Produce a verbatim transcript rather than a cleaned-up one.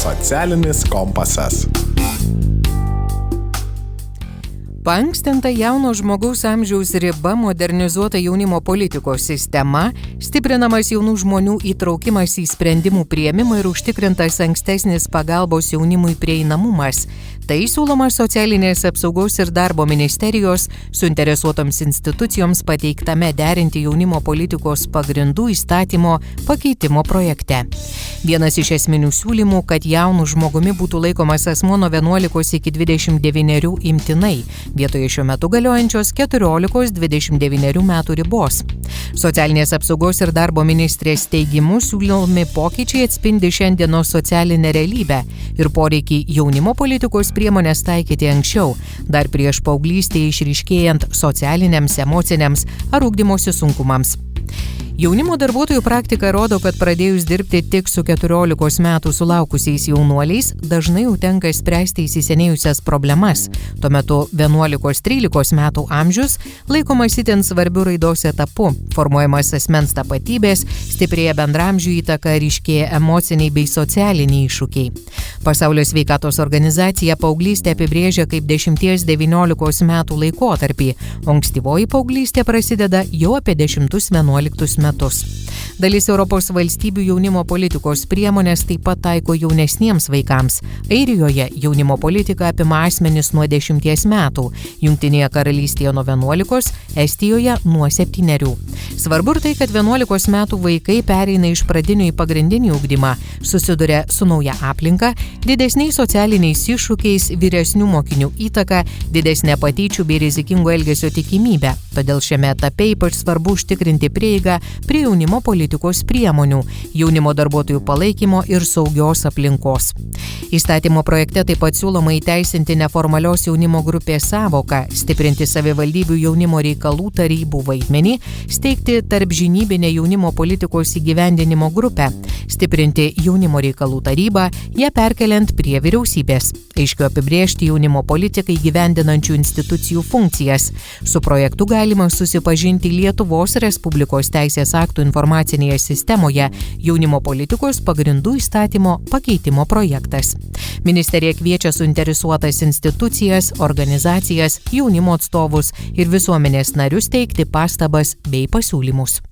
Socialinis kompasas. Paankstinta jauno žmogaus amžiaus riba, modernizuota jaunimo politikos sistema, stiprinamas jaunų žmonių įtraukimas į sprendimų priėmimą ir užtikrintas ankstesnis pagalbos jaunimui prieinamumas. Tai siūloma Socialinės apsaugos ir darbo ministerijos suinteresuotoms institucijoms pateiktame derinti jaunimo politikos pagrindų įstatymo pakeitimo projekte. Vienas iš esminių siūlymų, kad jaunų žmogumi būtų laikomas asmuo nuo vienuolikos iki dvidešimt devynerių imtinai, vietoje šiuo metu galiojančios keturiolikos dvidešimt devynerių metų ribos. Socialinės apsaugos ir darbo ministrės teigimu siūlomi pokyčiai atspindi šiandienos socialinę realybę ir poreikį jaunimo politikos priemonės taikyti anksčiau, dar prieš paauglystėje išryškėjant socialiniams, emociniams ar ugdymosi sunkumams. Jaunimo darbuotojų praktika rodo, kad pradėjus dirbti tik su keturiolikos metų sulaukusiais jaunuoliais, dažnai jau tenka spręsti įsisenėjusias problemas. Tuo metu vienuolikos trylikos metų amžius laikomas itin svarbiu raidos etapu, formuojamas asmens tapatybės, stiprėja bendramžių įtaka, ryškėja emociniai bei socialiniai iššūkiai. Pasaulio sveikatos organizacija paauglystę apibrėžia kaip dešimties devyniolikos metų laikotarpį, o ankstyvoji paauglystė prasideda jau apie dešimtus vienuoliktus metus. metus. Dalis Europos valstybių jaunimo politikos priemonės taip pat taiko jaunesniems vaikams. Airijoje jaunimo politika apima asmenis nuo dešimties metų, Jungtinėje karalystėje nuo vienuolikos, Estijoje nuo septynerių. Svarbu ir tai, kad vienuolikos metų vaikai pereina iš pradinio į pagrindinį ugdymą, susiduria su nauja aplinka, didesniais socialiniais iššūkiais, vyresnių mokinių įtaka, didesnė patyčių bei rizikingo elgesio tikimybė. Todėl šiame etape ypač svarbu užtikrinti prieigą prie jaunimo politikos priemonių, jaunimo darbuotojų palaikymo ir saugios aplinkos. Įstatymo projekte taip pat siūloma įteisinti neformalios jaunimo grupės sąvoką, stiprinti savivaldybių jaunimo reikalų tarybų vaidmenį, steigti tarpžinybinę jaunimo politikos įgyvendinimo grupę, stiprinti jaunimo reikalų tarybą, ją perkeliant prie vyriausybės, aiškiau apibrėžti jaunimo politikai įgyvendinančių institucijų funkcijas. Su projektu galima susipažinti Lietuvos Respublikos teisės aktų informacinėje sistemoje jaunimo politikos pagrindų įstatymo pakeitimo projektas. Ministerija kviečia suinteresuotas institucijas, organizacijas, jaunimo atstovus ir visuomenės narius teikti pastabas bei pasiūlymus.